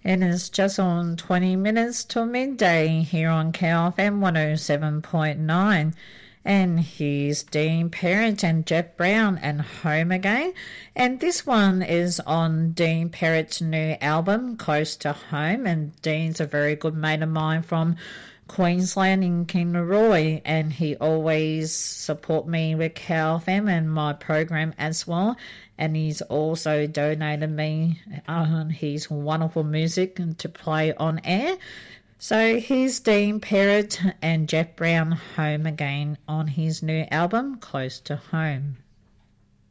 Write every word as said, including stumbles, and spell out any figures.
And it's just on twenty minutes to midday here on K F M one oh seven point nine. And here's Dean Perrett and Jeff Brown and Home Again. And this one is on Dean Perrett's new album, Close to Home. And Dean's a very good mate of mine from Queensland in Kingaroy, and he always support me with K F M and my program as well. And he's also donated me uh, his wonderful music to play on air. So here's Dean Perrett and Jeff Brown, Home Again, on his new album, Close to Home.